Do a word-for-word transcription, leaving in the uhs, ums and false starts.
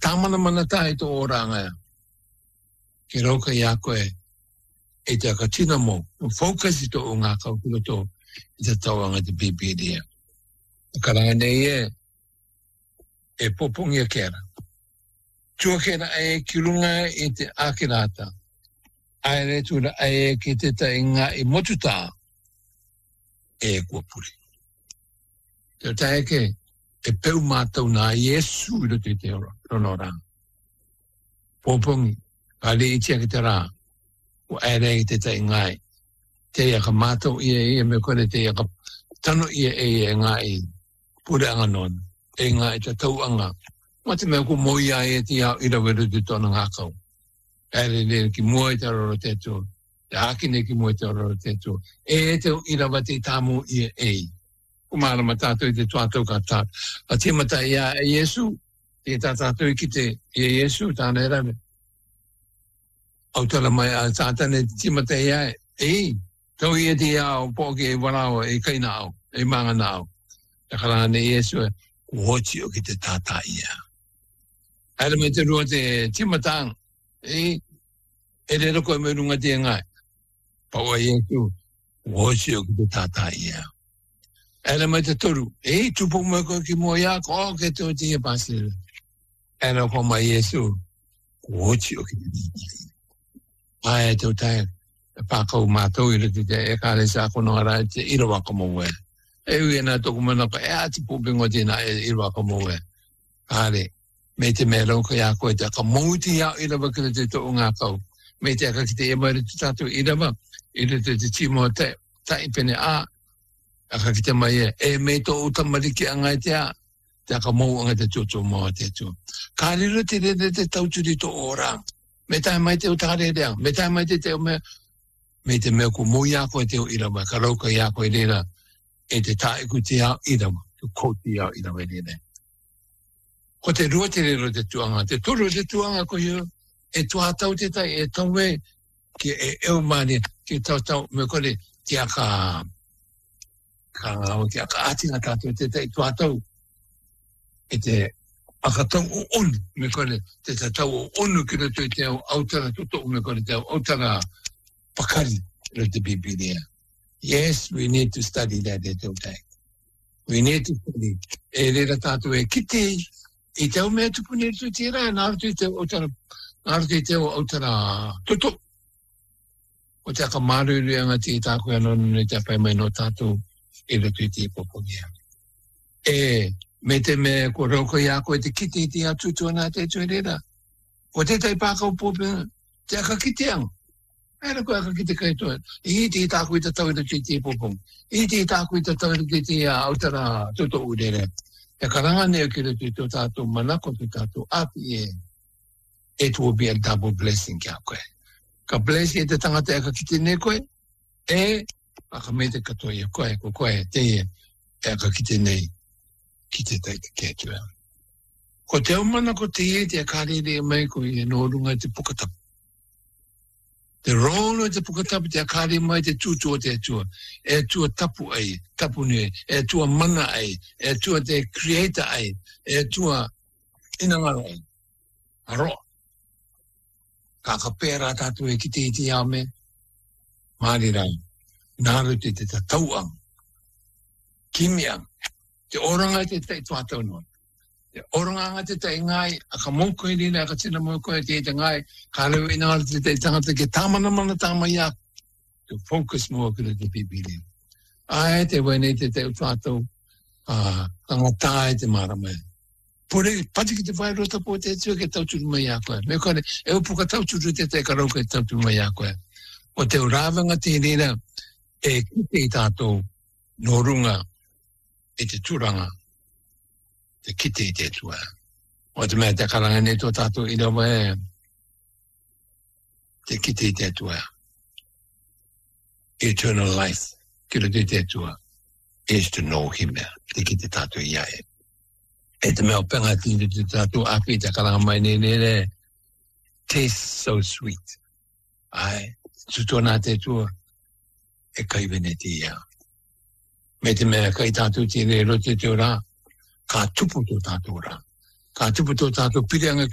tamana mana tai to oranga. Ke roka ia koe, e te akatina mo, focus i to o ngā kaukula to, i te tauanga te pipiria. Karanga nei e, e popongia kera. Tua kera e kirunga i te akirata. Ai re tura e ki te ta inga i motuta, e kua puri. Te tae ke, e peu mātou nā Yesu i roto i te rono rā. Popongi, pali i tia ki te rā, o aere i te ta ingai. Te ia ka mātou ia ia me kore te ia ka tano ia e ia ngā i pure anga non, e ngā i te tau anga. Mate mea ku moi a e ti au ira weru te tona ngā kau. Aere re ki mua i te roro te tō, te hakine ki mua i te roro te tō. E te ira wate i tāmu ia e. Kumara ma tātou i te tuatau ka tātou. A te mata ia e Yesu, te tā tātou i ki te ia Yesu, tāna e rame. Autara mai a tātane te mata ia e, e, tau ia te ia o pōke e warao, e kaina au, e mangana au. E karane Yesu e, kuhochi o ki te tātā ia. Aere me te rua te timatang, e, e re roko e me runga te ngai. Paua Yesu, kuhochi o ki te tātā ia. Aere me te toru, e, tupu me koe ki mua ia, ko ke te o te ia pasire. Aere ko mai Yesu, kuhochi o ki te tātā ia. Ai te utai, e pākau mātou i rati te e kāre sa kono ara te irawa kamowe. E ui ena toku mana ka e ati pūpingo tēnā e irawa kamowe. Kāre, me te me rauka ia koe te ka mauti ia irawa kira te tō ngā kau. Me te aka ki te e mai rati tātou irawa, i rati te timo te tai pene a, aka ki te mai e, e me tō utamariki angai te a, te aka mau anga te tōtō mua te tō. Kāre rati re te tauturi tō ora. Me tai mai te o tāre rea, me tai mai te te o mea, me te mea ko mo ia koe te o irawa, ka rauka ia koe rera, e te tae ku te au irawa, tu kouti au irawa rera. Ko te rua te rero te tuanga, te toro te tuanga ko hiu, e tua tau te tai, e tau e, ki e eo mani, ki tau tau, me kore, ki a ka, ka ngau, ki a ka atinga tātou, te tai tua tau, e te, a ka tau o onu, me kore, te ta tau o onu ki rato i te au autara tuto, me kore te au autara pakari ro te Bibilia. Yes, we need to study that e te utai. We need to study. E rera tātou e kite, i te au mea tupuni tu tira, nāru tu i te autara, nāru tu i te au autara tuto. O te aka maru i anga ti i tākua anonu ne te apai mai no tātou i rato i te ipoponia. E, me te me ko rauka ia koe te kite i te atutua nā te tue rera. Ko te tai pākau pōpina, te aka kite ang. Era koe aka kite kai toa. I te i tāku i te tau i te te pōpong. I te i tāku i te tau i te te autara tuto u rere. E karanga neo ki re tu tō tātou manako tu tātou api e. It will be a double blessing kia koe. Ka bless e te tangata aka kite ne koe. E, aka me te katoa i koe, ko koe te e, e aka kite nei. Ki te tai te kētua. Ko te umana ko te e te akarere mai ko i e nōrunga te pukatapu. Te rono te pukatapu te akare mai te tūtua te atua. E atua tapu ai, tapu ne, e atua mana ai, e atua te creator ai, e atua inangara ai. Aroa. Ka ka pēra tātu e ki te iti au me. Māri rai. Nāru te te tauang. Kimiang. Te oranga te te tuatau non. Te oranga te te ngai, a ka moko i rina, a ka tina moko i te te ngai, ka reo ina ala te te tangata ke tāmana mana tāma ia. To focus more ki te Bibilia. Ai te wene te te tuatau, a tangata e te maramai. Pore, pati ki te whai rota po te tua ke tauturu mai a koe. Me kore, e upuka tauturu te te karauka e tauturu mai a koe. O te uravanga te rina, e kite i tātou, no runga, e te tūranga, te kite i te tua. O te mea te karanga ne tō tātou i rawa e, te kite i te tua. Eternal life, ki ra te tua, is to know him, te kite tātou i ae. E te mea o penga tini te tātou api te karanga mai ne ne ne, taste so sweet. Ai, tutona te tua, e kaiwene te ia. Me te mea kai tātou te re rote te ora, ka tupu tō tātou ora. Ka tupu tō tātou pireanga